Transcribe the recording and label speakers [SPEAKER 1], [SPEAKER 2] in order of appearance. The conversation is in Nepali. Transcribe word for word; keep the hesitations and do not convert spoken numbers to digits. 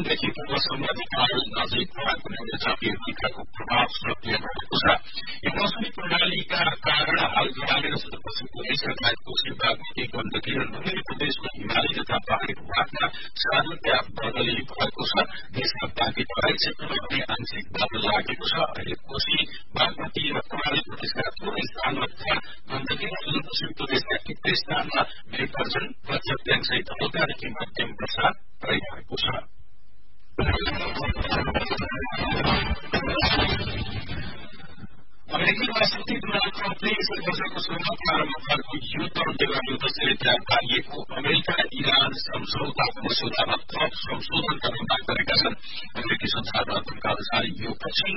[SPEAKER 1] देखि पूर्वसम्म नेपाल नजिकमा कुनै जातीय विकासको प्रभाव सक्रिय भएको छ। यो मौसमी प्रणालीका कारण हाल हिमाली र सुदूरपश्चिमको एसिया लगायत कोशी बागमती गण्डकी र लुम्बिनी प्रदेशको हिमाली तथा पहाड़ी भूभागमा सानो ट्याप बदली भएको छ। देशका बाँकी तराई क्षेत्रमा पनि आंशिक बादल लागेको छ। अहिले कोशी बागमती र पहाड़ी प्रदेशका थोरै स्थानमा तथा गण्डकी र सुदूरपश्चिम प्रदेशका कित्रै स्थानमा मेघगर्जन वज्रपातसहित हल्कादेखि मध्यम वर्षा भइरहेको छ। अमेरिकी राष्ट्रपति डोनाल्ड ट्रम्पले यसै वर्षको सुरुमा प्रारम्भ भएको युद्ध अन्त्य गर्ने उद्देश्यले तयार पारिएको अमेरिका इरान सम्झौता मस्यौदामा थप संशोधन गर्ने माग गरेका छन्। अमेरिकी संचार माध्यमका अनुसार यो पछिल्लो